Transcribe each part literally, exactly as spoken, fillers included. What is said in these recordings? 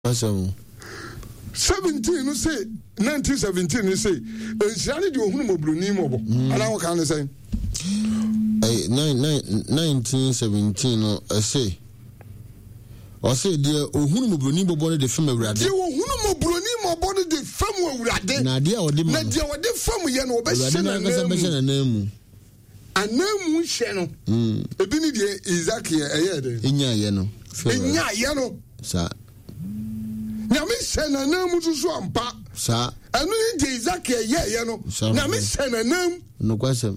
Awesome. seventeen no say nineteen seventeen no say ensiane de ohunu mobroni mobo ana wo kan say eh nineteen seventeen no say o say de ohunu mobroni bobo no de fam awurade de ohunu mobroni mobo no de fam awurade na de a wo de na de wo de fam ye no be hye na namu anamu hye no mm ebi ni de Isaac ye eye de enya ye no enya ye no sa nyame hye na namu susu ampa sa anu ni de Isaac ye ye no nyame hye na namu no kwasem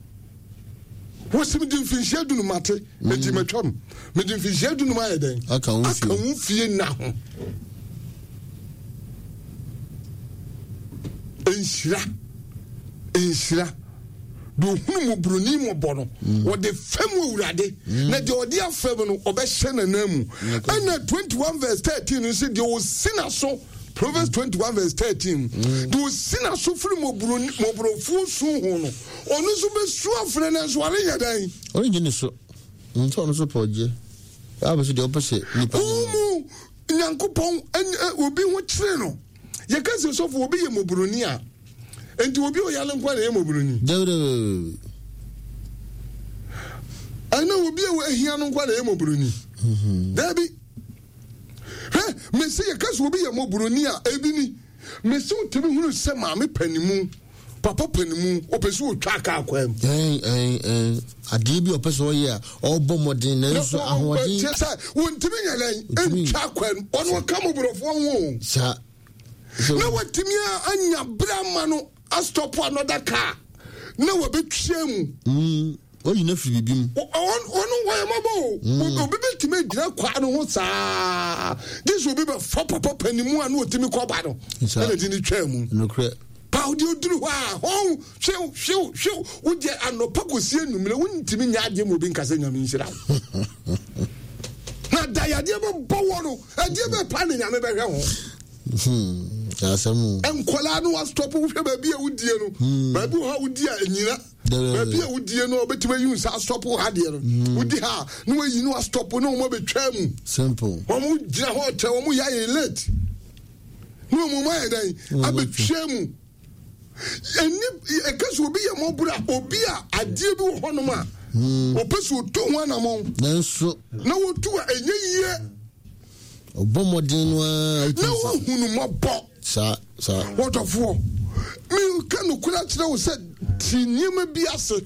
wosim din finhia dunu mate enti matwam me din finhia dunu ma ye den aka won aka won fie na ho enshira enshira do hunu mo broni mo bono wo de fam awurade na de odi afam no obehye na namu ana twenty-one verse thirteen no say de o sina so Proverbs twenty-one verse thirteen do sina so firi mo broni mo brofu su ho no onu so be su afre na so ale yadan ori gine so nto onu so poje aba so de opose nipa umu nyankopon obi ho kire no ye ka se so fo obi ye mo broni a enti obi o yale nkwa na ye mo broni dawde ana obi e ahia no nkwa na ye mo broni mhm dabi he me se ye ka so obi ye mo broni a ebi ni me se otemi hunu se ma me panimu papa panimu opese o twa ka akwam eh eh eh ade bi opese o ye a obo modin na nso ahodi sa wontimi nyalen en twa akwam ono ka mo brofo ho sa na watimi anya brama no a stop another car na we betwem mm o yi na fi bibim on on wa mabo obi betime gina kwa no ho saa this obi be fo papa panimu anu otimi ko ba no na di ni twam no kre pa odi oduru ha ho hwew hwew hwew uje anopa kosie numre wontimi nya ade mo bi nkase nyame nhira na dayade be bowo no ade be pa ne nyame be hwe ho hmm asemu enkola no was stop wo hwe ba bia wudie no ba bi ha wudi a enyina ba bia wudie no obetima yun sa stop wo ha de no wudi ha no wayi no stop no mo betwam simple mo mu gina ho te wo mu ya ye late no mo ma dan abetwam eni ekaso obi ye mo bura obi a ade bi wo hono ma opeso to ho na mo nanso na wo tu a enye yie obomodin no a na wo hunu mo bo sa sa what of war me can no kula kire wo said tinyema bi ase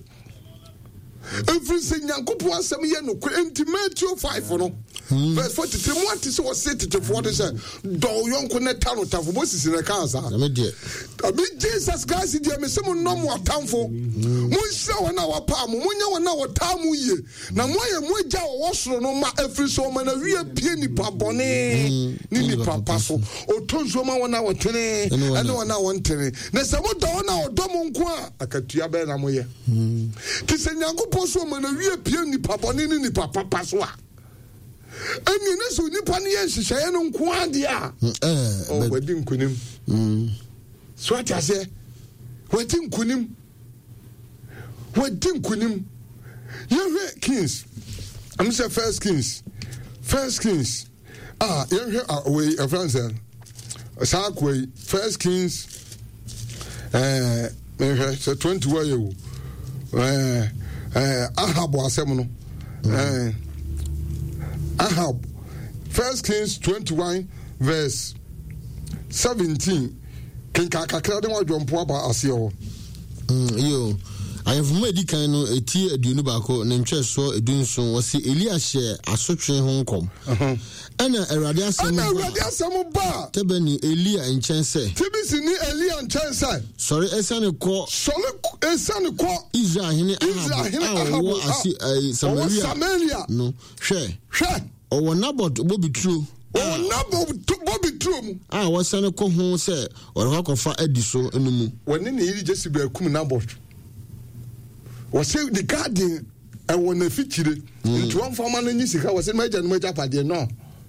every sin yankopo asem ye no enti Matthew five no verse forty-three mo ati se wo say tete forty say do yonko na tano tafo bo sisi na kansa na me de abi Jesus Christ dia me se mo no mo atamfo mo hira wona wa pa mo nya wona wo tamu ye na mo ye mo gya wo soro no ma every so ma na wie pie ni pa bone ni ni papa so o tonzo ma wona wo tene ene wona wo ntene na se mo do wona o do mo nko a akatua be na mo ye ti se nyankopɔ so ma na wie pie ni pa bone ni ni papa so a eni ne so nipa ne ye hyehyɛ no nko ade a eh o wadi nkunim mm so atase wadi nkunim wadi nkunim ye Kings am say first Kings first Kings ah ye we a France sakwe first Kings eh me say twenty-one year eh eh Ahab asem no eh Ahab first Kings twenty-one verse seventeen kinka kakra de wadwompo aba ase ho mm yo ayefuma edikan no eti aduonu baako ne ntweso edunso wo se Elia hye asotwe ho nkom ana Awurade asem ana Awurade asem ba tebani Elia enchense tibisi ni Elia enchense sorry esane ko sorry esane ko Israel hene Ahab wo asi Samaria Samaria no hwe hwe owo Nabot bobitru o Nabot bobitru mu ah wasane ko ho se ore kofa adi so enumu woni ne yiri Jesse be akum Nabot wo se the garden e wona fichire nti won fama no nyi sika wo se maja no maja pade no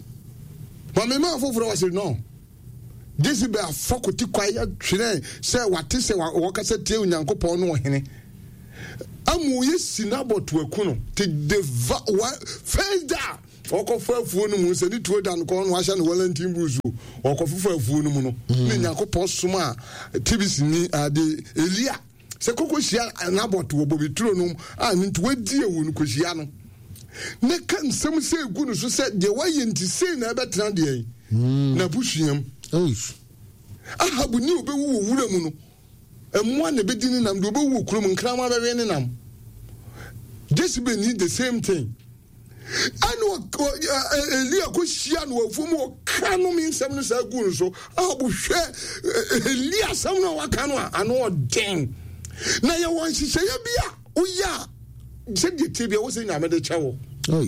ma me ma foforo wo se no Jesse be afokoti kwaya twere se wate se wo kasa tie Onyankopon no hene amu ye Nabot waku no te deva first da okofa afuo no mu se ni tuo dan ko no ahya ne Wellington buzu okofa afuo no mu no ne Yakobon soma T B C ni ade Elia se kokohia anabot wo bobituro no a nti wadi ewu no kohia no ne kan nsem se egu no so se de waye nti se na betena de yi na busuam oish Ahabu ni obewu wo wura mu no emu an be dini nam de obewu kurom nkrama bewe ne nam Jezebel need the same thing and Elia ko hia no afuom wo ka no mi nsem no sa egu no so Ahabu hwe Elia sam no waka no ano den na ye won hihye bia uya je de tebia wo se nyame de chewo oi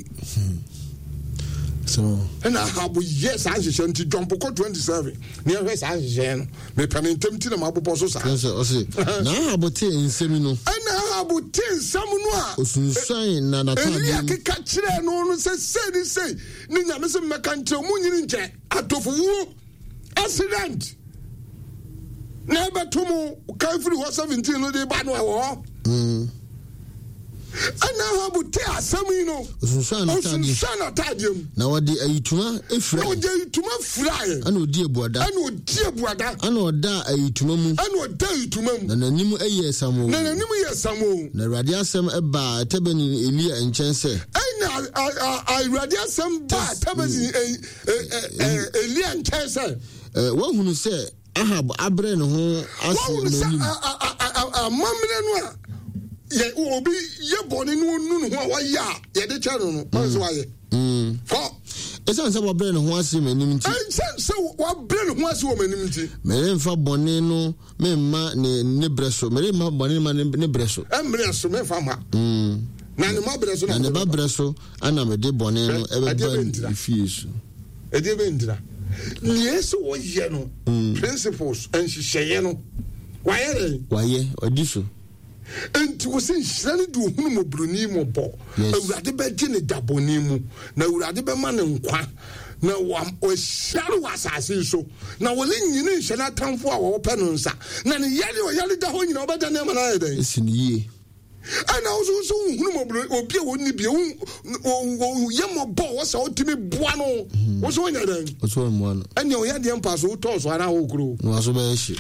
so and Ahabu yes I hihye nti jump ko twenty-seven ne hwe sa hihye no me panentem ti na mabobo so sa yes o se na Ahabu te nsem no and Ahabu te nsem no a osunsan na na ta Elia keka kire no no se se ni se ni nyame se meka nche mu nyini nche atofuwo accident na betomo kafiri ho seventeen no de ba no ho mm ana Ahabu te asami no osunsan na ta osunsan na ta dem na wodi ayituma efra na wodi ayituma frae ana odi ebuada ana odi ebuada ana oda ayituma mu ana oda ayituma mu na nanim aye samo na nanim ye samo na Awurade asem eba tebeni Elia enchense ana Awurade asem ba tebeni Elia enchense eh wo hunu se Ahab abre ne ho ase no amamre no a ye obi ye boni no nu no ho wa ya ye de cha no no so wa ye mm ko esan se wo bre ne ho ase manim nti en se wo bre ne ho ase wo manim nti mere mfa boni no me ma ne ne breso mere ma boni ma ne breso e mere so me fa ma mm na ne ma breso na ne ba breso ana me de boni no e be ba fiesu e de be ndira yes wo ye no principles and hihye no wa ye wa ye odiso enti wo se nhirane du hunu mo broni mo bo Awurade be gi ne daboni mu na Awurade be ma ne nkwa na wa o hyaru wasase so na wo le nyine nhye na tamfo a wo pe no nsa na ne yale o yale da ho nyina obeda ne ma na ye den esiniye ana wo so so hunu mo broni obi wo ni bi wo ye mo bo wo se otimi boa no wo so nya den wo so mo no anya o ya de mpa so to so ara wo kuro no so be shi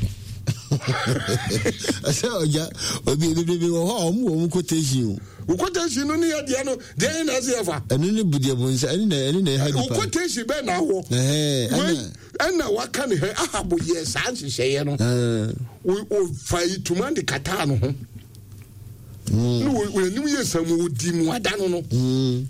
asa oja obi bi bi wo ha omu omu quotation o quotation no ni ya de no de na se yafa enu ni budie bo nsa enu na enu na ha o quotation be na wo eh ana ana waka ne Ahabu ye sa nhyehyeye no eh o fai tuma de kata no ho no wo nim ye samu odi mu ada no no mm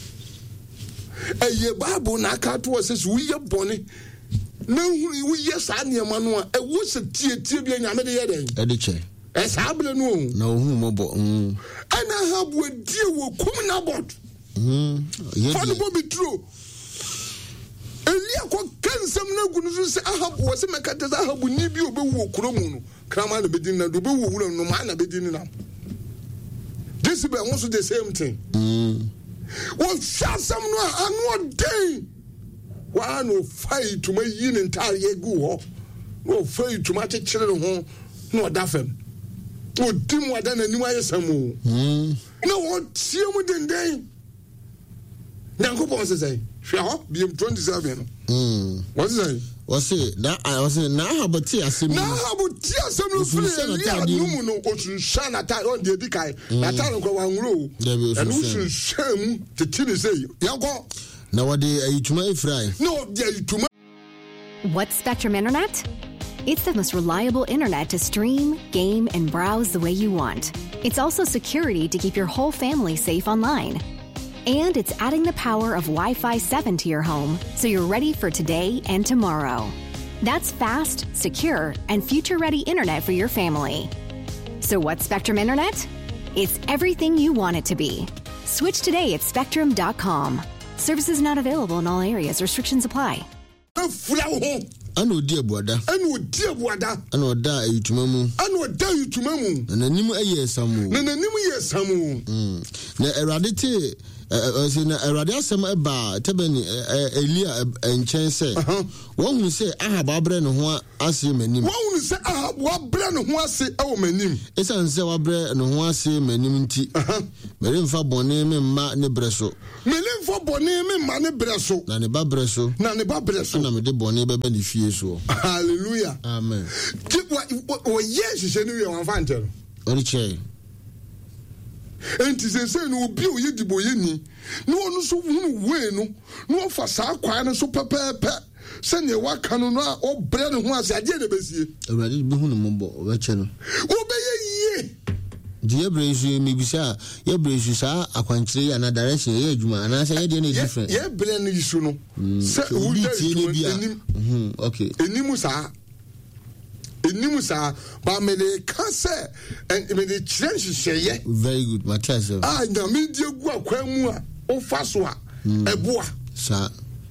eye babu na aka to se so ye bone na hu ye sa ne ma no e wo se tie tie bi nyame de ye den e de che e sa ble no na hu mo bo mm ana Ahabu die wo kum na bot mm ye fa no bo bitro Elia ko kansam na gunu so se Ahabu wo se mekata za Ahabu ni bi obewu okromu no krama na bedin na do bewu wura no ma na bedin na Jezebel also the same thing mm wo shasam no anu den wa no fight to my yin entire ye gu ho no fight to my chire ho no dafem o dim wa da na nim ayesamu mm no wo tie mu den den Yankopon say hwe ho bi twenty-seven mm what say what say that I was na Ahabu te asem na Ahabu te asem no free ya numu no osunsa na ta on de dikai na ta no kwa wanwuro e no sunsa mu te tini say yanko na wade ayituma efrai no de ayituma. What's Spectrum Internet? It's the most reliable internet to stream, game, and browse the way you want. It's also security to keep your whole family safe online. And it's adding the power of Wi-Fi seven to your home so you're ready for today and tomorrow. That's fast, secure, and future-ready internet for your family. So what's Spectrum Internet? It's everything you want it to be. Switch today at spectrum dot com. Services not available in all areas. Restrictions apply. Ano di ebuada. Ano di ebuada. Ano da ayituma mu. Ano da ayituma mu. Na nanim aye samu. Na nanim ye samu. Mm. Na Awurade te eh say na Awurade asem eba tebeni Elia enchen say won hu say Ahab abre ne ho ase manim won hu say Ahab wabre ne ho ase e wo manim esan say wabre ne ho ase manim nti meremfa bone me ma ne breso meremfa bone me ma ne breso na ne ba breso na ne ba breso na me de bone beba ne fie so hallelujah amen o yes she ne we wan fa ntero ori che enti se se no obi o yedibo yeni no onu so hunu we no no fa sa kwa no so pepepe se ne waka no na o bre ne ho ase ade ne besie Awurade bi hunu mo bo o be che no o be ye die bresu mi bisa ye bresu sa akwankyere ya na direction ye adwuma na se ye de na different ye bre ne yisu no se wo tie ne bia mhm okay enimu sa enimu sa ba me de ka se me de kire hihye very good Matthias ah na me die gu akwan mu a o fa so a eboa sa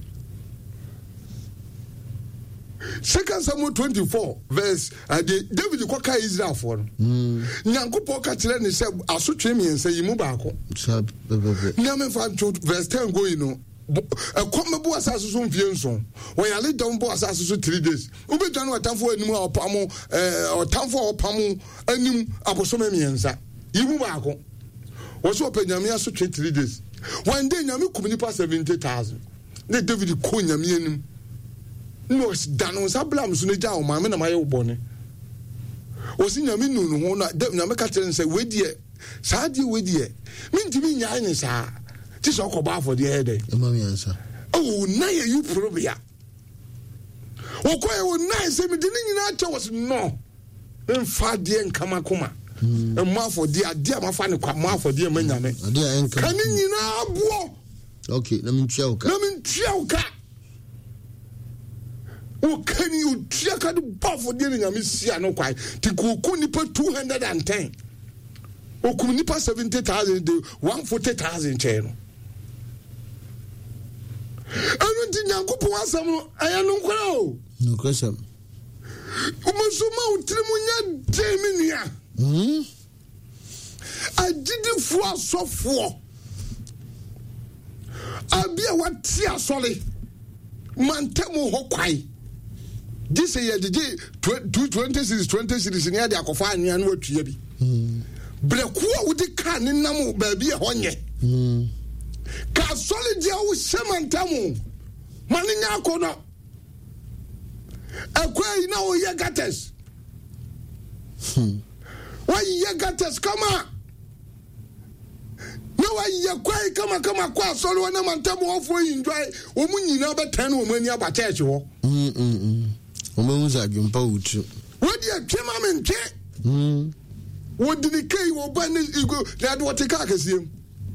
Second Samuel twenty-four verse uh, the, David kwaka Israel for no nyankopɔ ka kire ne se asotwe me nsa yi mu baako sa bebe na me fa verse ten go you know e come bo asase so mfie nso when ya le don bo asase so three days ubedwa no otamfo anim a opamo eh otamfo opamo anim abosome me nsa yi mu baako wo so opanyame asotwe three days one day nyame kum nipa seventy thousand ne David ko nyame anim no dano sablam so ne ja o ma me na maye wo bone o si nyame nunu ho na nyame ka tere nse wedie saa die wedie mintimi nyaa ne saa ti so koba for the head e ma mi ansa oh na ye you probia o ko ye o na se mi de nyina cha was no en fa de nkama koma e ma for the ade ma fa ne kwa ma for the manyame ade en kan kan nyina abo okay na mi tua uka na mi tua uka o kan you tua ka de ba for the nyame sia no kwai ti ku ku nipa two hundred ten o ku nipa seventy thousand de one hundred forty thousand che no anu ti nyankopon asam aya no nkora o no kwesam umusuma utrimu nya deminia mhm agidi fu asofo abia wati asole mantemu hokwai this year did twenty series twenty series near the akofa anya no atua bi mhm breku a wudi kan nam ba bi e honye mhm ka solid ya wo semantamu mani nya akono akwai na o ye gates hmm why ye gates kama no why ye kwai kama kama kwa solo na mantamu ofo enjoy o mu nyina betan o mani aba church ho mm mm o mu za gimpa utu wodi atwema mentwe hmm wodi ni kai wo ba ni igo na do te ka kasiem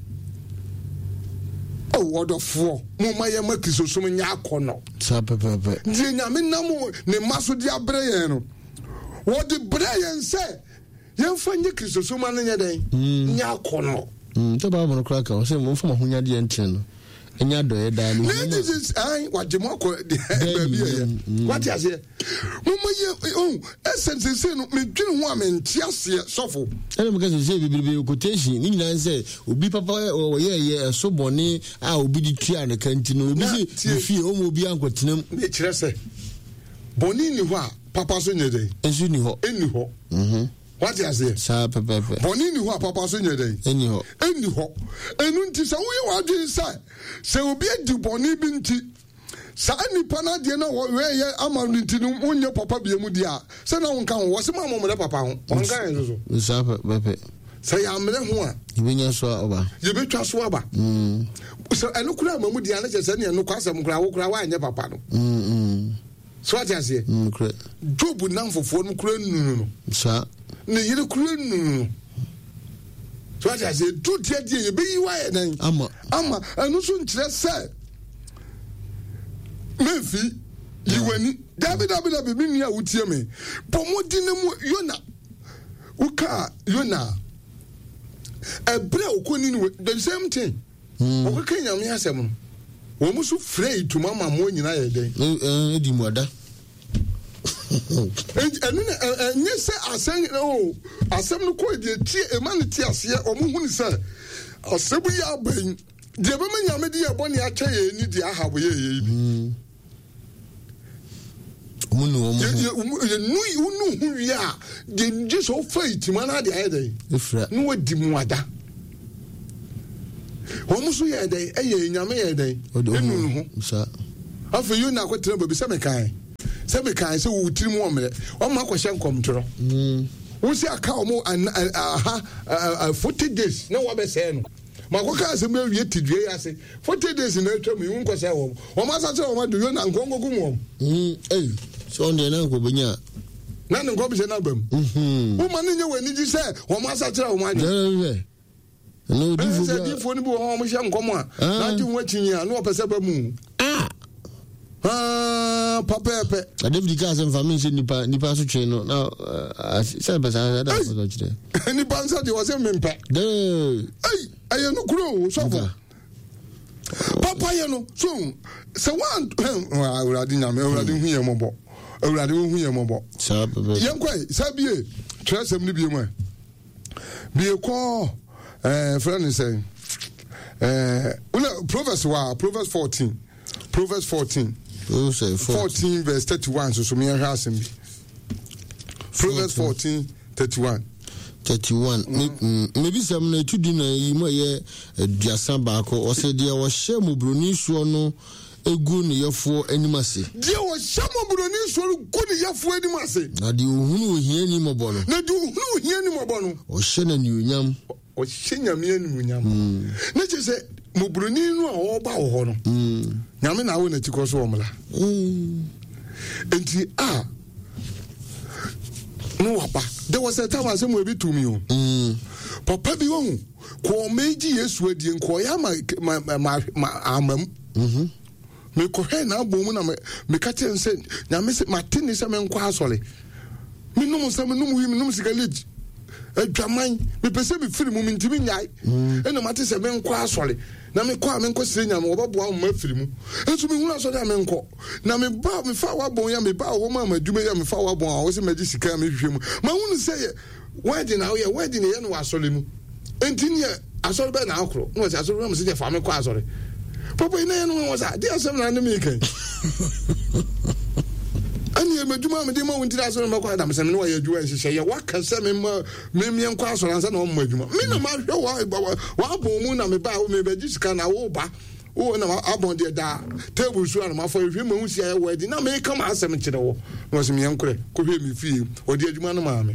oh word of four mo maye makiso so nya akono sa pepepe ndi nyame namo ne maso di abre yen no wodi bre yen se yen fanye kristo so ma nya den nya akono mm to ba mo kra ka o se mo fama hunya de enten no enya do e da no this is ai waje mo ko baby ye what you say mo maye oh essence say no me dwin ho amenti ase sofo ele mo ka se bibiri quotation ni nyina se obi papa o ye ye so bone a obi di tua ne kanti no obi se fi o mo obi ankotenam me kire se boni ni ho a papa so nyede ensu ni ho eni ho mhm what you say sa pepepe boni ni ho a papa so nyede eni ho eni ho enu nti sa wo ye wadwe sa se obi adi boni bi nti sa nipa na de na wo ye amanu nti no onye papa bia mu dia se na wonka wo se ma mo mre papa ho wonka en so sa pepepe se ya mre ho a ibenya so oba ye betwa so aba mm so enu kura mamu dia na se ne enu kwasam kura wo kura wa anye papa no mm mm so ati ase mm kura Job nan fofo no kura nunu no sa ne yire kura nunu so ati ase tu tie die ye be yi wa ye nan ama ama enu so nkire se Memfi yiwani David David David mi a wutie me pomodi ne mu Yona uka Yona ebre okoni ni the same thing o ka nyame asem no wo musu free to mama mo nyina ye den eh di moda enu ne nye se asen o asem no ko de tie e man tie ase o mu hu ni se asebu ya ban de be me nyame de yebɔ ne akyɛ ye ni de aha bo ye ye bi munu omu ye nu unu hu wi a de je so faith man na de aye dey efra no wadi mu ada omu so ye dey eye nyame ye dey enu hu sa afa you na kwatina baby se me kan se me kan se wo tiri mu omre o ma kwahye nkomtoro mm wo si aka omo aha forty days na wo be say no makoka se me wie tidwe ase forty days na atwa mu hu nkose wo o ma sa tire wo ma do yo na nkongo gu mu mm eh so on de na ko benya na nko bi se na bam mhm wo ma ne nye wani ji se wo ma sa tire wo ma je no di fu ga di fu ni bu ho mo hye nkomo a na di wo chinyi a na opese ba mu ah ah papepe a David ka se family se nipa nipa so twe no na se pesa da so do chire ni bansa di wo se mempe de ai aye no kuro so papa ye no so se wan awurade nyame awurade hu ye mobo awurade hu ye mobo sa bebe yen kwai sabie tresem ni bie mu bie ko eh friend say eh una Proverbs wa Proverbs fourteen Proverbs fourteen fourteen verse thirty-one so so me hasem bi Proverbs fourteen thirty-one thirty-one maybe some na tudi na yi mo ye aduasa baako o se de wo hye mobroni suo no egu ne yefo animase de wo hye mobroni suo gu ne yefo animase na de ohunu ohia ni mobo no na de ohunu ohia ni mobo no o hye na ni onyam o hye nyame ani onyam na che se mobroni no a wo ba wo ho no nyame na wo na ti ko so omla enti a no wapa there was a time I say mo bi to me o papa bi won ko meji Yesu adie nko ya ma ma amam mhm me ko he na abom na me ka chen se nyame se matini se me nko asole me num se me num wi me num sigalej adwaman me pese bi firi mu me ntimi nyai e na mate se me nko asole na me kwa me nko sire nyame obaboa mo mafiri mu enso me hu asole me nko na me ba me fa wabon ya me ba wo ma madwuma ya me fa wabon a wo se magi sika me hwehwe mu ma hu se ye wedding na wo ye wedding ye no asole mu entini asole be na akro no se asole mu se je fa me kwa asole papa ina ye no wo sa dia asem na ne me kan ani madwuma me de ma wonti asole me kwa adam se me no ye adwuma nhihye ye waka se me ma me me nkwa asole ansa na wo ma adwuma me na ma hwe wa wa bon mu na me ba wo me bagi sika na wo ba wo na abon de da table su ana ma fa hwe ma hu sia ye wedding na me kama asem kire wo no se me yankure ko hwe me fie o de adwuma no ma me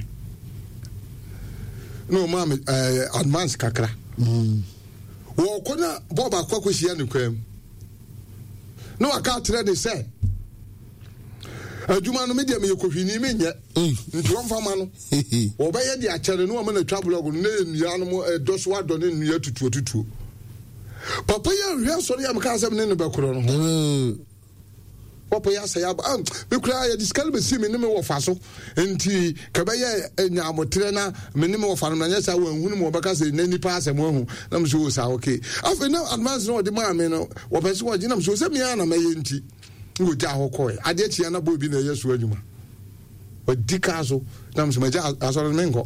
no ma me advance kakra mm wo kona boba kwa kwhia ne kwam no aka tere de say adwuma no media me yekohwini me nya nti won fama no wo ba ye de akere no ma na twa blog no na enua no mo doso ado ne enua tutu tutu papa ya hwe sori am ka asem ne ne bekoro no papa ya say aba me kura ya diskal be si me ne me wo fa so nti ka ba ye nya amotre na me ne me wo fa no na nya sa wo hunu mo ba ka say na nipa asem wo hu na me so sa okay afa na advance no de ma me no wo pese wo gina me so se me ya na me ye nti wo ja ho koi ade chia na bo bi na Yesu adwuma o dikaso na me so me ja asoro me nko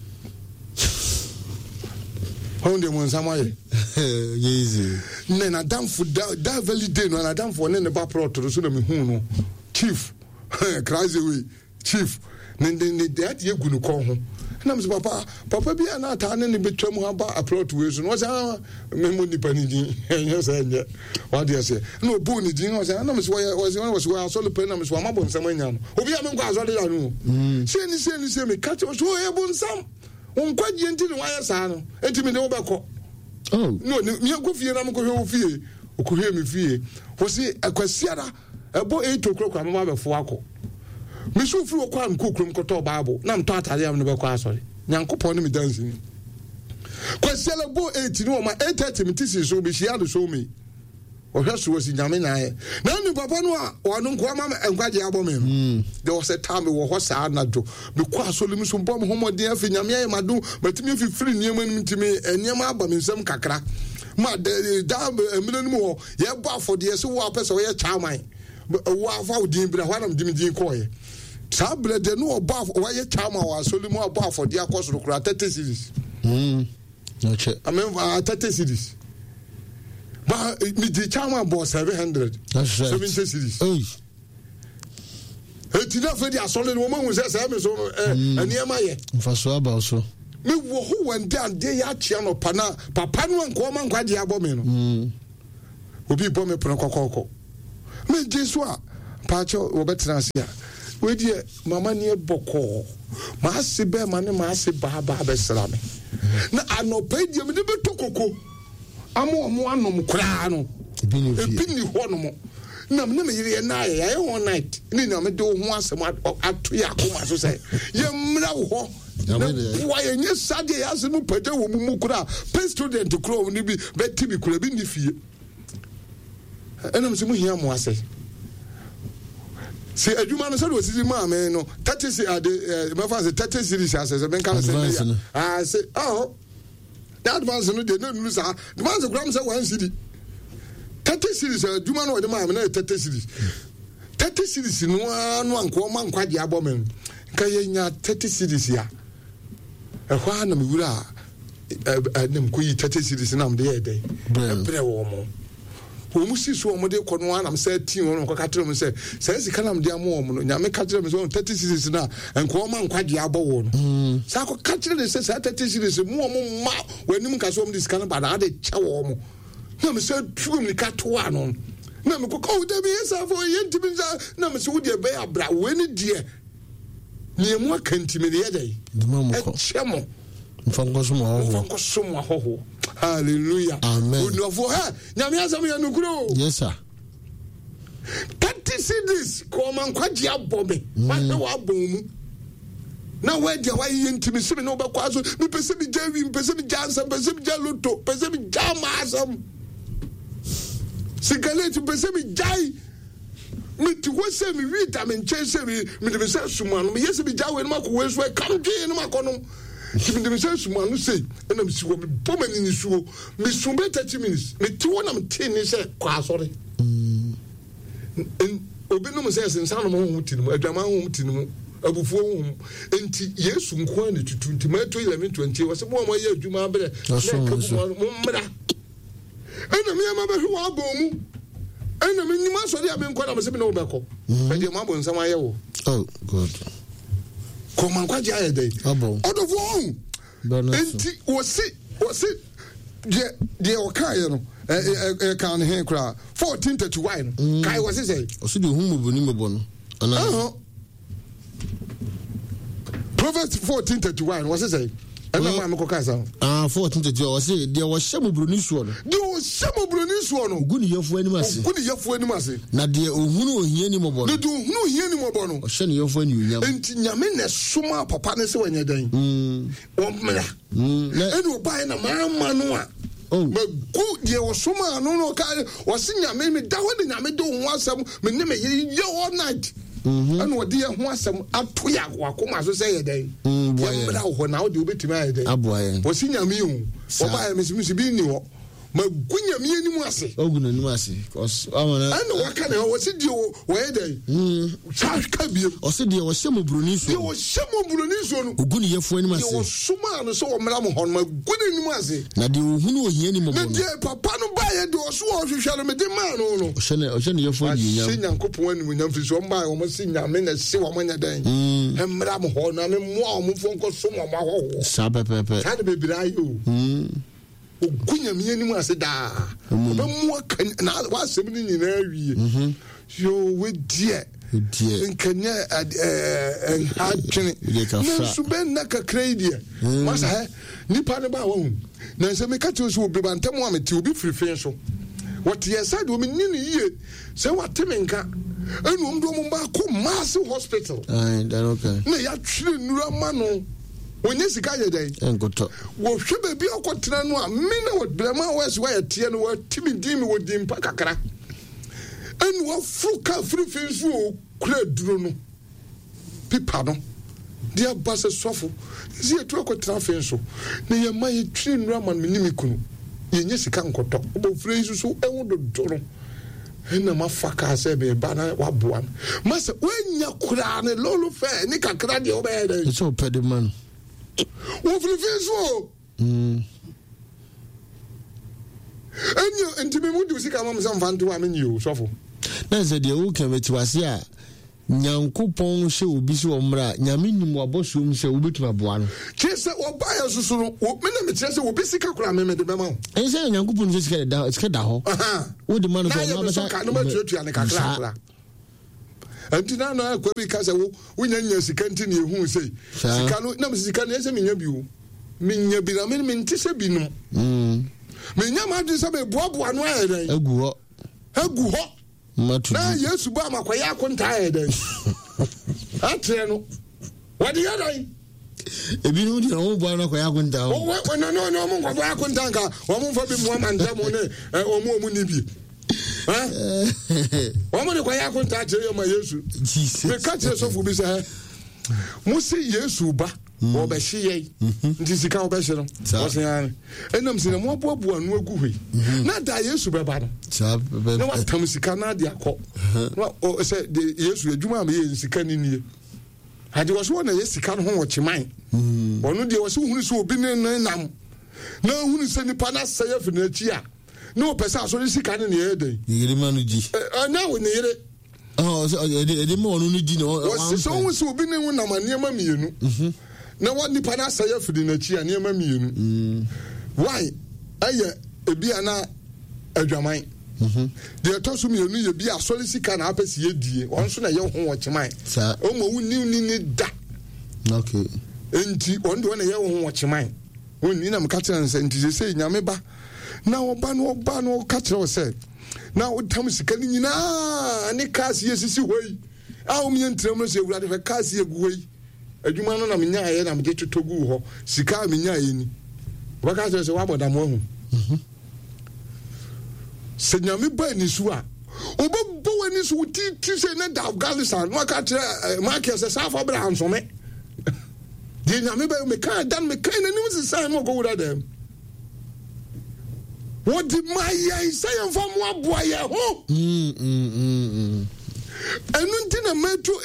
honde mo nsamaye easy ne na damfo da validate no na damfo ne ne ba protoro so na me hu no chief crazy way chief ne ne that ye gunu ko ho na me papa papa bi na ta ne ne betwam aba approach we so no say me mo ni pani din enye say enye what dey say no bu ni din no say na me so was was was so le pen na me so amabo nsam anya no obi a me nkwa so de ya no se ni se ni se me catch so e bu nsam unkwaje nti ni waya saa no enti me de wo beko oh no me ko fie na me ko hwe wo fie o ko hwe me fie wo si akwasiara ebo eight o'clock am ma be fo akọ me so firi wo kwa am ko krom ko to bible na mto atare am no be kwa asori nyankopon me dance ni kwasiara bo eight ni wo ma eight thirty me tisi so be hia do so me o hwe so wasi nyame na ye na ni papa no a wonu nko ama enkwaje abo me there was a time wo ho saa na do be kwa asoli mi so bom homodin afi nyame ye madu batimi afi firi niam nim timi eniam aba me nsam kakra ma da emile nim ho ye bo afode ye so wo apese wo ye chairman wo afa odin bra hwanam dim din ko ye sa bre de no obo wo ye chairman wo asoli mu abo afode akosoro kura thirty series mm okay amen thirty series But me the chama boss seven hundred. That's right. seventy series. Hey. Eti na fe dia solid woman who say say me so eh aniema ye. Mfaso aba so. Me wo ho wande ande ya chia no pana papa no anko ma nkwaje abo me no. Mm. Obi bo me pono kokoko. Me jesu a pa cho wo betra ase a. We die mama ne boko. Ma se be ma ne ma se ba ba be sra me. Na anopa die me de beto koko. Amo mo anom kra no. Ebi ni ho no mo. Na me me yire na ya ya one night. Ni na me do ho asem ato ya akoma so say. Ye mra ho. Why any Saturday as mu pede wo mu kura pe student kura ni bi be tibi kura bi ni fie enam se mu hia mo ase se adwuma no se do sisi ma me no thirty se ade me fa se thirty series ase se ben kan se ah se oh that advance no de no nu sa the man se gram se one city thirty series adwuma no de ma me na thirty series thirty series no anu anko ma nkwaje abome nka ye nya thirty series ya ehwa na me wura anem ko yi thirty series na me de dey ebre wo mo wo mu si so mo de ko no anam say team no ko ka tire mo say say sika na me de amo mo no nya me ka tire me so thirty series na enko ma nkwaje abowo no sa ko ka tire say say thirty series mo mo ma wanim ka so mo de sika na ba na de cha wo mo na me say tu me ka to ano na me ko ko de bi esa fo yenti bi na me so de be abra we ni de ni mo akantime de yedai chemo mfango so mo ho mfango so mo ho hallelujah amen no for ha nyame asam ya nukuro yes sir thirty cities ko man kwaji abobe ma se wa abomu na we dia wa yentimi se me no be kwa so me pese bi jawi me pese bi jansa pese bi jaloto pese bi jama asam sigaleti pese bi jai me to what say me read am and change say me me de say sumanu me yes be jawe no makwo so come dey no makono me de say sumanu say na me si wo me bomani ni suo me sumbe thirty minutes me ti wona me tin ni say kwa sori mm obi no me say sensan no mo hu tin mu adwama hu tin mu abufuo hu enti yesu nko na tutu enti mato eleven twenty wo say mo mo ye adwuma bere na ka mo mmra ena me ma be hwe wa bomu ena me nyima so dia be nko na me se me no beko e de ma bo nsam aye wo oh good ko man kwaje aye dey odofo enti wo si wo si de de o kai no e e kan he kra fourteen thirty-one kai wo si say o si de hu mo boni mo bo no ana Proverbs fourteen thirty-one wo si say ena ma me ko kai sa ah fourteen thirty-one wo si de wo hye mo broni suo no de wo hye mo broni suo no guni yefo anim ase guni yefo anim ase na de ohunu ohia ni mo bo no de ohunu ohia ni mo bo no o hye ne yefo ani unyam enti nyame na soma papa ne se wanya dan mm o mra mm enu obai na mama no a oh ma go de wo soma no no ka wo se nyame me da ho de nyame de ho asam me ne me ye all night mhm anu odi ye ho asam ato ya akoma so se ye dan mm mra ho na odi obetimi aye dan aboye wo se nyame hu obai me se bi ni wo ma gunya mi eni mu ase oguna ni mu ase cause amana ana waka na wo se di wo ye dai mm sa ka bi o se di wo hye mo broni so di wo hye mo broni so no oguni yefo ani mu ase di wo suma no so wo mra mo hon ma guni ni mu ase na di ohunu ohia ni mo bo na di papa no ba ye di wo so wo hwehwe no me di ma no no o hye ne o hye ne yefo ani nyam se nyankopon ani mu nyam fi so mba wo mo se nyame na se wo manya dan mm mra mo hon na me mo a mo fo nko so mo ma ho sa pepepe sa de bebira yo mm ogunya mi ani mu ase da ba mu kan na wa sem ni nyina awie mhm yo we die die nkanya eh en ha twene na su ben na kakra idie masa he nipa ne ba wo na se me ka ti so obi ba ntam a me ti obi frifin so what ye said wo me ni ni ye se wate me nka enu om do mo ba ko massive hospital ai that okay na ya twire nura ma no onye sika ye dai engoto wo hwe ba bi okotena no a me na wo brema wes wa tie no wo timi dim wo dim pa kakra enu wo fruka frifin so kura duro no pipa no dia base sofo si etu okotena fin so na ye ma ye twire nura ma me nimi kunu ye nye sika nkoto bo fure isu so ewo do doro ena ma faka se be ba na wa boa ma se wenya kura ne lolo fe ni kakra de obe de it's all pedi man wo frifin so mm enyo ntimi mu di sika mam sam fanto wa menyi o sofo na se de wo kan betiwase a Nyankopon hye obi so omra nyame nim wabosom hye obetuma boa no kese oba ya susu no me na me kire se obi sika kura me me de bema o en se Nyankopon hye sika da sika da ho wo de man so na beta ka no matuatua ne kakra kakra anti na no akwa bi ka se wo wonya nya sika nti ne ehu sei sika no na me sika ne se me nya bi o me nya bi na me me nti se bi no mm me nya ma de se be boaboa no ayedan agu ho agu ho matu na Yesu ba makwaya akonta ayedan atre no wadi yadan ebi no di no bo na kwaya akonta o we no no no mo kwaya akonta nka o mo fa bi mo amanda mo ne o mo mu ni bi eh o mo ne kwaya akonta atre yo ma Yesu Jesus me ka tre so fu bi se mo se Yesu ba o be hye nti sika o be hye no o se yan enam se mo aboaboa no agu hwe na da Yesu be ba no na wa tam sika na de akọ na o se de Yesu adwuma me ye sika ni nie hade wo so na ye sika no ho wo chiman onu de wo so hunu so obi ne nam na hunu se nipa na saye fi na chi a na o pesa so sika ne ye den yiri manu ji na wo ne yire oh so e de mo onu ji no wo so hunu so obi ne hu nam aniema mienu na wa nipa na saye fi na chi a niema mienu why aye ebi ana adwaman mhm de to so mienu ye bi asori sika na apesi yedie won so na ye ho wo chiman o mo wuni ni ni da okay enti on do na ye ho wo chiman woni na mka tira nse enti se nyame ba na oba no oba no ka tira o se na o tam sika ni nyina ni kasi yesisi hoi a o mi ntram no se ewurade fe kasi egu hoi adwuma no na menya ye na mje tutogu ho sika menya ye ni wa ka tira se wa boda mo hu mhm se nyame ba ni so a obo wani so ti ti se na da Afghanistan no ka tira market se South Abraham so me di nyame ba me ka dan me kan ni musi sai mo go wura dem what di my ye say from mo aboa ye ho mm mm mm enu ntina Matthew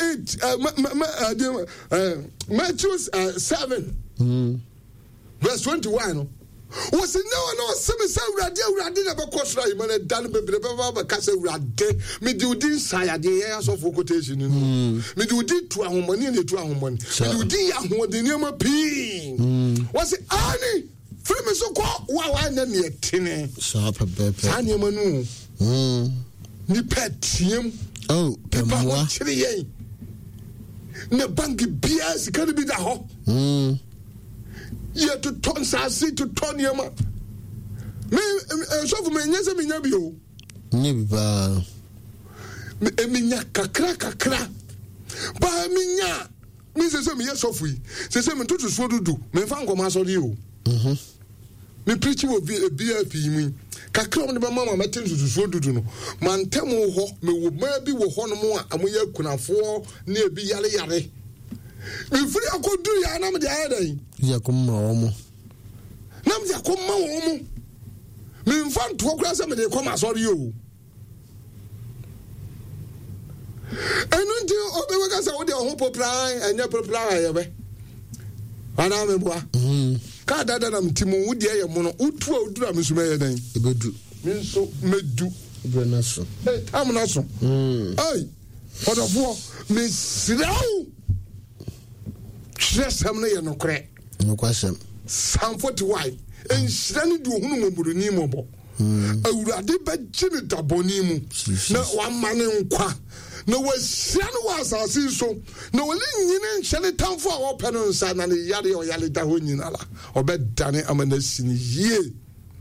eight Matthew seven mm verse twenty-one was no no semi say urade urade na be kosra yi mane dan bebre be ba ka say urade me di udin saya de ya so for quotation no me di udin tu ahomani na tu ahomani me di udin ya hoden ni ma pi was ani free me so ko wa wa na ne tene so pepe ani ma nu mm ni petiem oh pemwa chiri yen ne banki bia sika bi da ho mm ye to ton sasi to ton yema me so for me nyese me nya bi o nya bi ba me me nya kakra kakra ba me nya me se se me ye so fu se se me to to so dudu me fa ngoma so ri o mhm me preach wo bi bi afi mi kakra mo be mama metin so so dudu no mantem ho me wo ma bi wo ho no mo a amoya kunafo na ebi yare yare me free akodu ya na me de ayedan ya komma omo na me akomma omo me mfa nto kura se me de koma sori o enu ndi obe waka sa wo de ho poplan anya poplan ayebe ana me boa mhm ka dada na mtimu wo de ye mo no utu a udura me suma yedan ebedu me nso medu ebena so eh am na so mhm ai odofo me siraw Sam na ye no kre no kwasem Psalm forty-one enhyira ne du ohunu momuruni mobo awurade ba gine daboni mu na wa mane nkwa na wahyira no wasase so na wole nyine nhyele tamfo a wope no nsa na ne yare o yale da ho nyina la obedane amana sini ye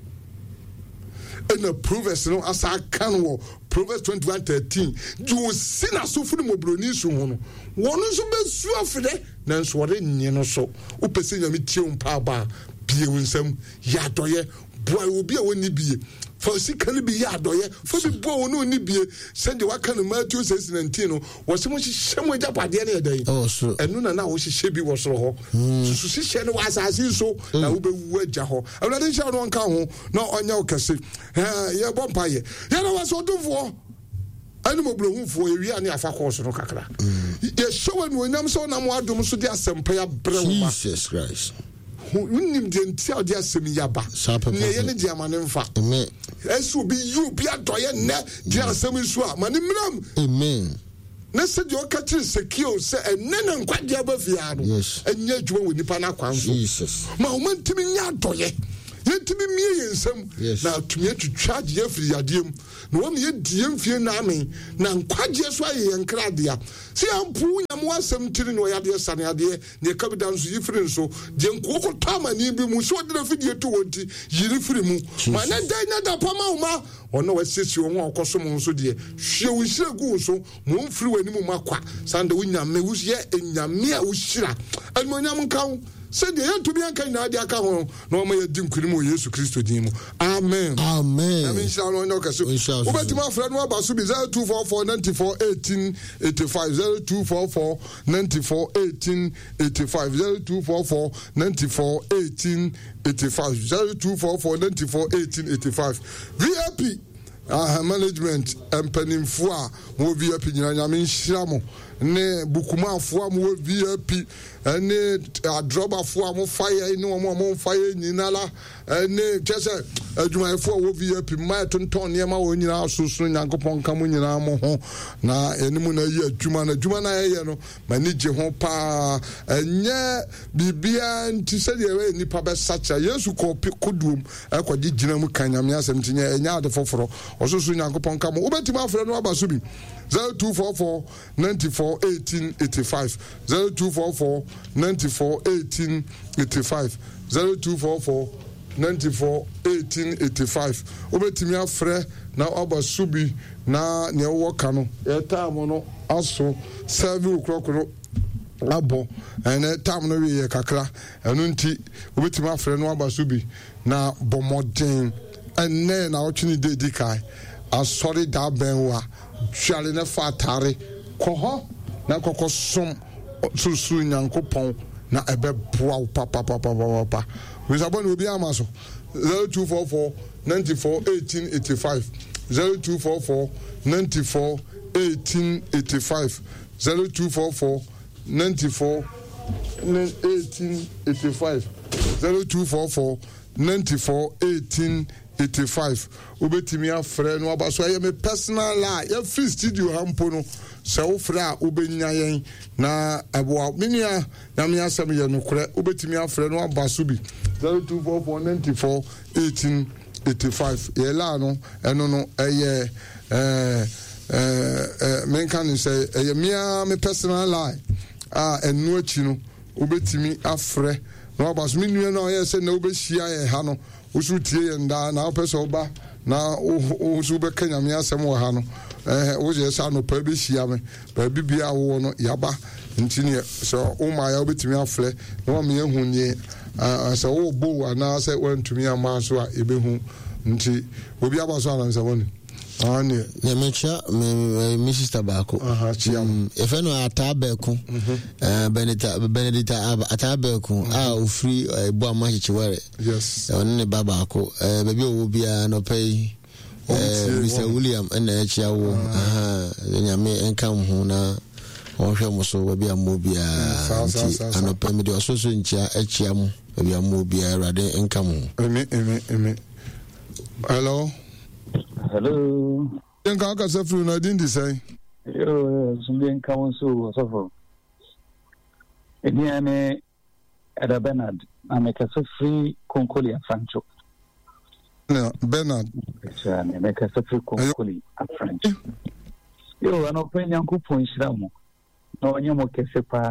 ena Proverbs no asa kan wo Proverbs twenty-one thirteen do sina so funu mobroni so ho no wono so besu afide na nso wore nye no so upese nyame tie umpa ba bie wunsam ya doye boy obi a woni bie for sika ne bi ya doye for bi bo woni oni bie sende waka no Matthew six nineteen no wose mo hihye mo japade ne yedai oh so enu na na wo hihye bi wo soro ho susu hihye ne wasase so na wo bewu agya ho awurade hye no nka ho na onya okese eh ye bompa ye ye na waso dufo ani mo blohunfo ewi ani afa course no kakra ye show no nyam so na mo adom so de asempa ya brewa Jesus Christ unim de ntia de asemi yaba ne ye ne de amane mfa amen esu bi you bi adoye ne de asemi so a mane mram amen na se de o ka kire sekio se enne na nkwade abafia no enya adwuma woni pa na kwanso Jesus ma o mantimi nya adoye yentimi mie yensam na tumi atwitwa je afiri yadem na wo me die mfie na amen na nkwade so aye yenkrade si ampu nyamo asem tiri no yade sane ade ne kabida nso yifiri nso je nkoko tamani bi mu so de fidie to wonti yiri firi mu ma na dai na da pama uma ono wasisi wo ho akoso mu nso de hwe wo hire gu so mu mfiri wani mu makwa sande wo nyame wo ye enyame a wo hira almonyam nkaw se de yantu bi anka na ade aka ho na o ma yedi nkuri mu Yesu Kristo din mu amen amen amen sha no nyoka so wo betima afra no aba so bi zero two four four nine four one eight eight five zero two four four nine four one eight eight five zero two four four nine four one eight eight five zero two four four nine four one eight eight five V I P ah management empanimfo a mo V I P nyina nyame nhira mo ne bukumafo a mo V I P ne adrobafo a mo fire ne mo mo fire nyinala ne kese adwumayefo a wo V I P ma tonton ne ma wo nyina asusu nyankopon ka mo nyina mo ho na enimu na yi adwuma na adwuma na ye no mani je ho pa enye bibia nti se de we nipa be sacha Yesu ko kodum akwaji gina mu kan nyame asem tinye enya ade foforo osusu nyankopon ka mo obetima afra no abaso bi zero two four four nine four one eight eight five zero two four four nine four one eight eight five zero two four four nine four one eight eight five obetimi afre na abasubi na ne wo kano e time no aso serve okrokro abo ene time no we kakra enu nti obetimi afre no abasubi na bomodin enne na otwini dedi kai asori da benwa twale na fatare koho na kokosom susu nyankopon na ebe boa papa papa papa we sabon obi amaso zero two four four nine four one eight eight five zero two four four nine four one eight eight five zero two four four nine four one eight eight five zero two four four nine four one eight eight five obetimi afre no abaso aye me personal lie ya free studio hampo no se wo fra obenya yen na abo minia na me asem ye no kure obetimi afre no abaso bi zero two four four nine four one eight eight five ye la no eno no eye eh eh men kan say eye mia me personal lie ah enu achi no obetimi afre no abaso minia no ye se na obehia ye ha no usu tie nda na opese oba na usu be kanya me asem wo ha no eh wo je sa no pa be hia me pa bibia wo no yaba ntini so o ma ya obetimi afle no me ehu nie so wo bo ana se wantumi ama so a ebehu nti obi aba so ana se woni ani ne mecha me sister baako aha chiam efe no atabeku eh benita benedita atabeku a ofri bo amachichi were yes on ne babaako eh baby owo bia no pay eh Mister William na echia wo aha nyame enka ho na ohwe mo so baby amobia nti anopa me de ososo nchia echia mo baby amobia rade enka mo eme eme eme hello hello enka ka sefru na din di say yo zumbi council sofo eni ane Ada Bernard ameka sefri konkoli afrancho no Bernard chane ameka sefri konkoli afrancho yo anope nyankopon shiramo na onye mo kese pa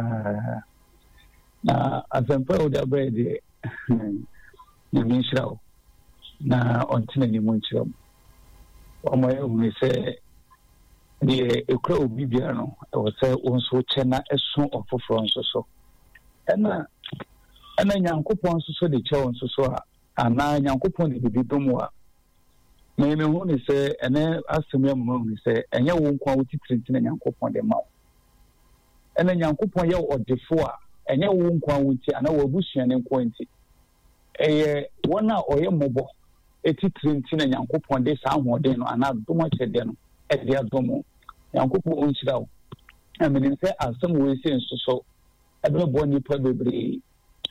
na azempa oda brede ni minshirawo na ontine ni munchirawo omo ehuni se die ekra obi bia no e wo se onso chena esu ofoforo nso so ena ena nyankopon nso so de che onso so a ana nyankopon de bibi domo a me me hu ni se ene asemi amu ni se enye wo nkwa wo titrinti na nyankopon de mawo ena nyankopon ye odefo a enye wo nkwa wo ti ana wo abusua ne nkwa nti eye wona oye mobo etitrinti na nyankopon de sa ahoden no ana domo chede no e de adomo nyankopon onchirawo amene se asem wo ese nso so ebe bo nipa bebre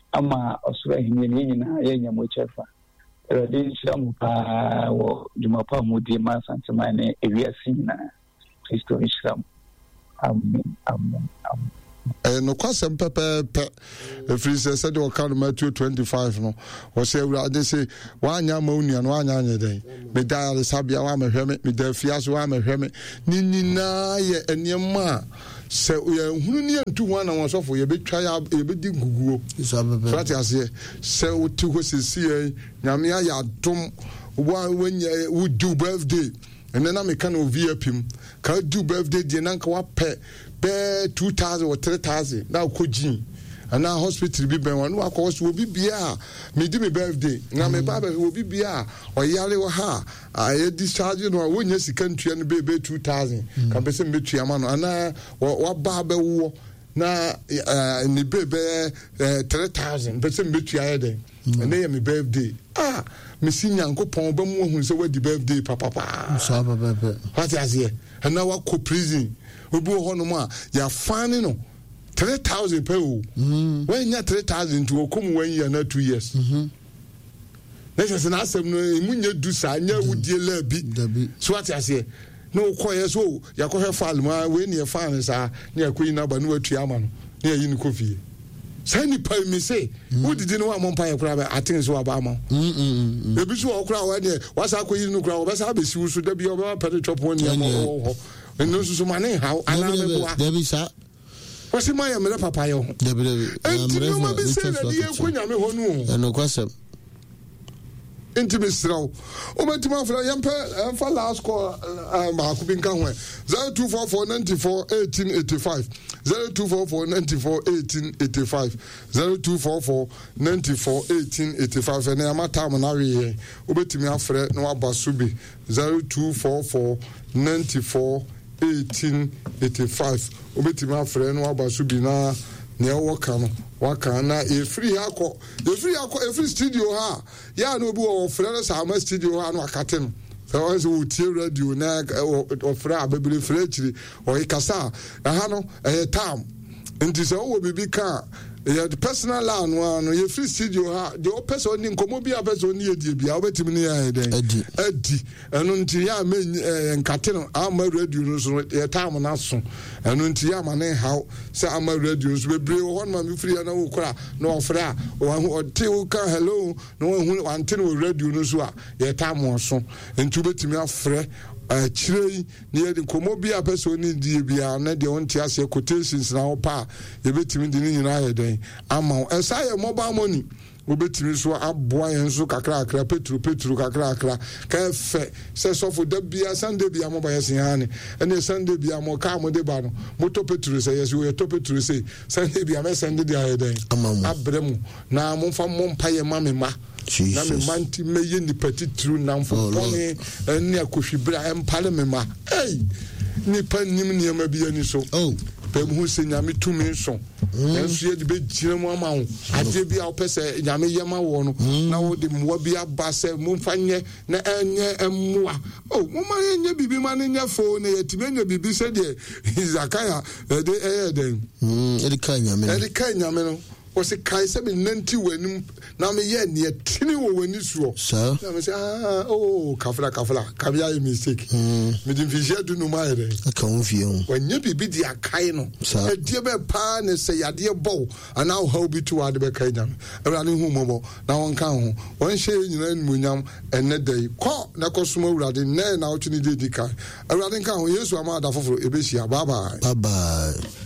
ama osura hini ni nyina yenya mo chefa erade nhyira mo pa wo dwuma pa mo di ma santema ne ewiase nyina Kristo nhyira mo amen amen amen eh no kwasem pepe pe efiri se se de o count Matthew twenty-five no o se urade se wa anya ma onua no anya anya den me da ya sabia wa me hweme me da fiaso wa me hweme ni nyina ye eniema se ye hunu ni antu ho na won sofo ye betwa ya ye bedi guguo so ati ase se o ti ho sisi ye nyame ya dom wa wenye wo do birthday and then I make kind of V I P ka do birthday di na nka wa pe be two thousand or three thousand na ko jin ana hospital bi ben wanu akọ so obi bia me di me birthday na me baba obi bia o yare wo ha a discharge no wo nya sika ntua no be be two thousand ka be se me tua ma no ana wa ba be wo na ni be be three thousand be se me tua ye den and then me birthday ah me sinyankopon ba mu hu se wadi birthday papa papa so papa what is here ana wa ko prison obi ho no ma ya fane no three thousand per o when ya three thousand to come one year na two years mhm let's say na asem no munya du sa nya wudie la bi so what is here no koye so ya ko he file ma we ne fane sa ne akoyi na ba no atu ama no ne yi ni kofi sani pa mi say who did no am pa yakura ba atin so aba ama mm mm e bi so okura wa ne wasa akoyi no kura oba sa be si so da bi oba pete chop one ne ho no so mane how ana be boa there be sir wasi ma ya mere papa yo there be there no ma be say na die konya me ho no no kwasem intimacy raw o menti ma fra yampa fa last call ma ku bin kan ho zero two four four nine four one eight eight five zero two four four nine four one eight eight five zero two four four nine four one eight eight five and amata mo na we o betimi afre no abaso bi zero two four four nine four one eight eight five o betimi afre no abaso bi na ne woka no waka na e free akọ e free akọ e free studio ha ya no bi wo frere sa ma studio ha no akate no so o se wo tie radio na o frere abebere frere chiri o ikasa ha no e tam nti se wo bibi ka ya the personal line no ye free studio ha the person ni nkomo bi a person ni edie bia obetimi ni ya den edi edi eno nti ya me nkate no ama radio no so ye time na so eno nti ya ma ne how say ama radio so bebre wo hon ma me free na wo kura na ofre a wo te wo ka hello no wo hu ante no radio no so a ye time so nti obetimi afre a chirei ni de komo bi a person ni die bia na de on ti ase quotations na opa ye betimi di ni nyina ye den ama esa ye mobile money obetimi so aboa yen so kakra kakra petro petro kakra kakra ka fe se sofo da bia Sunday bia mo ba yesen hani ene Sunday bia mo ka mo de ba no moto petro se yes we to petro se Sunday bia me Sunday dia ye den abremu na mo fa mo mpa ye ma me ma na me manti me ye ni petitru na mfo pone ene akohwibra empale me ma hey ni pa nim ni ma bia ni so oh pem hu se nyame tumi so enso ye de be gire mu ama ho ade bia wo pese nyame yema wo no na wo de mo bia ba se mo mfanye na enye emwa oh mo ma enye bibi ma ne nya fo na yetime nya bibi se de Zakaya de eh de mm e de kan nyame e de kan nyame no o se kai se be nanti wanim na me ye ne tini wo wani suo so na me say ah oh kafla kafla kabia e mistake me din fi je du no ma ere ka won fi on wanye bibi di akai no e die be pa ne se yade bo ana wo ha bi to ade be kai nyam awrade hu mobo na won kan ho won hye nyina nmunyam enne dai ko na kosoma awrade ne na wo tuni di di kai awrade kan ho Yesu ama da foforo e be hia bye bye bye bye